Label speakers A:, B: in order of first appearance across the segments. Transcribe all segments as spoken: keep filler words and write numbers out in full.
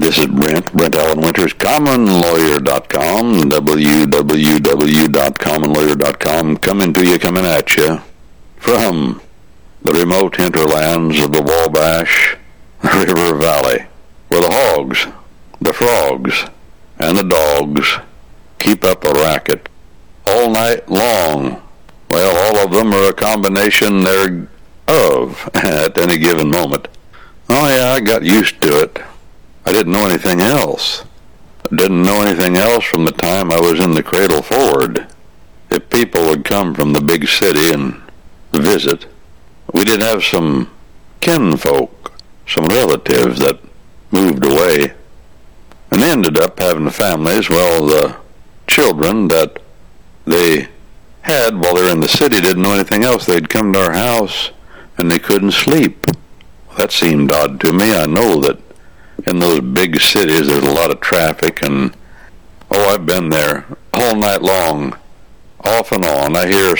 A: This is Brent, Brent Allen Winters, common lawyer dot com, w w w dot common lawyer dot com, coming to you, coming at you from the remote hinterlands of the Wabash River Valley, where the hogs, the frogs, and the dogs keep up a racket all night long. Well, all of them are a combination thereof at any given moment. Oh yeah, I got used to it. I didn't know anything else. I didn't know anything else from the time I was in the cradle forward. If people would come from the big city and visit, we did have some kinfolk, some relatives that moved away, and they ended up having families. Well, the children that they had while they were in the city didn't know anything else. They'd come to our house and they couldn't sleep. That seemed odd to me. I know that in those big cities there's a lot of traffic, and oh, I've been there all night long, off and on. I hear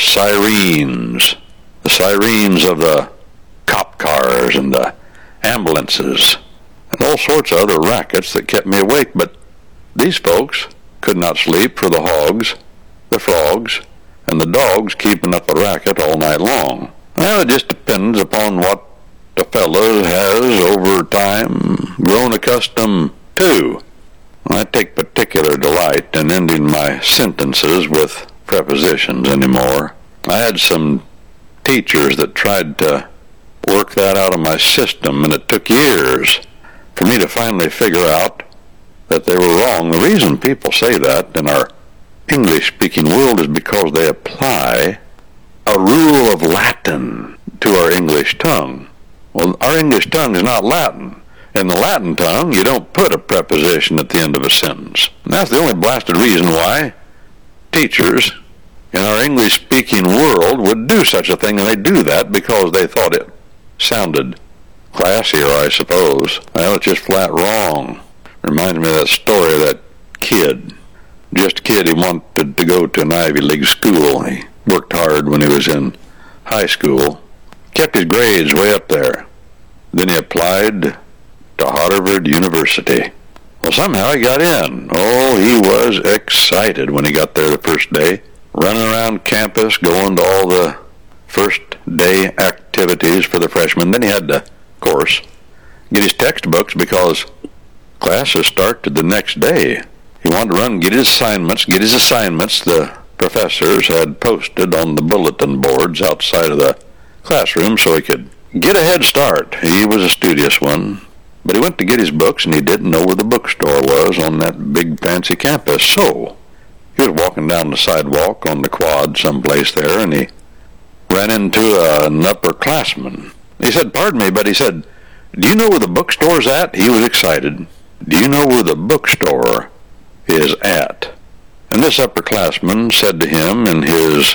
A: sirens, the sirens of the cop cars and the ambulances, and all sorts of other rackets that kept me awake. But these folks could not sleep for the hogs, the frogs, and the dogs keeping up a racket all night long. Well, it just depends upon what the fellow has over time grown accustomed to. I take particular delight in ending my sentences with prepositions anymore. I had some teachers that tried to work that out of my system, and it took years for me to finally figure out that they were wrong. The reason people say that in our English-speaking world is because they apply a rule of Latin to our English tongue. Well, our English tongue is not Latin. In the Latin tongue, you don't put a preposition at the end of a sentence. And that's the only blasted reason why teachers in our English-speaking world would do such a thing, and they do that because they thought it sounded classier, I suppose. Well, it's just flat wrong. Reminds me of that story of that kid. Just a kid, he wanted to go to an Ivy League school. He worked hard when he was in high school. Kept his grades way up there. Then he applied to Harvard University. Well, somehow he got in. Oh, he was excited when he got there the first day. Running around campus, going to all the first day activities for the freshmen. Then he had to, of course, get his textbooks because classes started the next day. He wanted to run and get his assignments, get his assignments the professors had posted on the bulletin boards outside of the classroom so he could get a head start. He was a studious one, but he went to get his books and he didn't know where the bookstore was on that big fancy campus. So he was walking down the sidewalk on the quad someplace there, and he ran into a, an upperclassman. He said, "Pardon me," but he said, "Do you know where the bookstore's at?" He was excited. "Do you know where the bookstore is at?" And this upperclassman said to him in his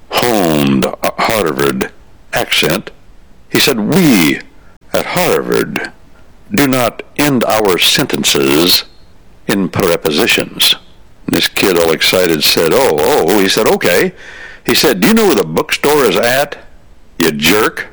A: honed Harvard accent, he said, "We at Harvard do not end our sentences in prepositions." This kid, all excited, said, oh, oh, he said, "Okay." He said, "Do you know where the bookstore is at, you jerk?"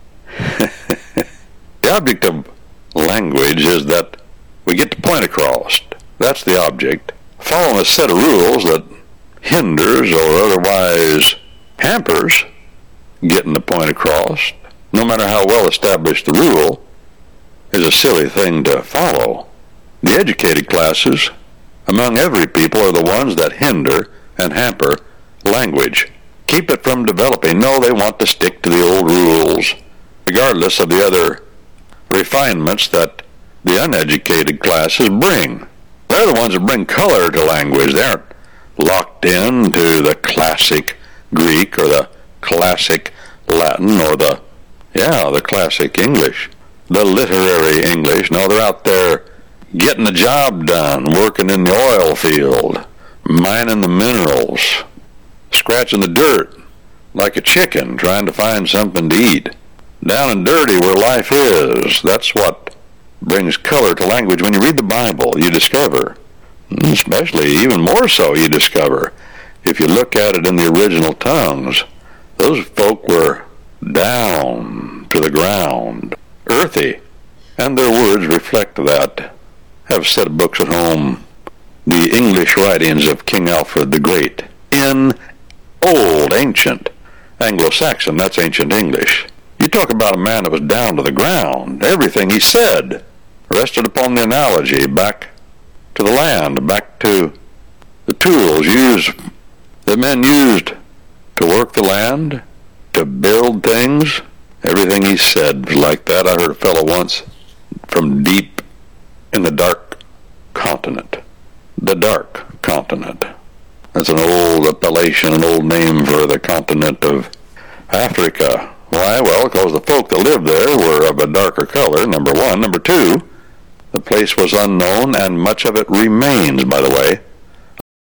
A: The object of language is that we get the point across. That's the object. Following a set of rules that hinders or otherwise hampers getting the point across, no matter how well established the rule, is a silly thing to follow. The educated classes among every people are the ones that hinder and hamper language, keep it from developing. No, they want to stick to the old rules, regardless of the other refinements that the uneducated classes bring. They're the ones that bring color to language. They aren't locked in to the classic Greek or the classic Latin or the, yeah, the classic English, the literary English. No, they're out there getting the job done, working in the oil field, mining the minerals, scratching the dirt like a chicken, trying to find something to eat. Down and dirty where life is. That's what brings color to language. When you read the Bible, you discover, especially even more so you discover, if you look at it in the original tongues, those folk were down to the ground, earthy, and their words reflect that. have a set of books at home, the English writings of King Alfred the Great, in old, ancient Anglo-Saxon. That's ancient English. You talk about a man that was down to the ground. Everything he said rested upon the analogy back to the land, back to the tools used, that men used to work the land, to build things. Everything he said was like that. I heard a fellow once from deep in the dark continent. The dark continent. That's an old appellation, an old name for the continent of Africa. Why? Well, because the folk that lived there were of a darker color, number one. Number two, the place was unknown, and much of it remains, by the way,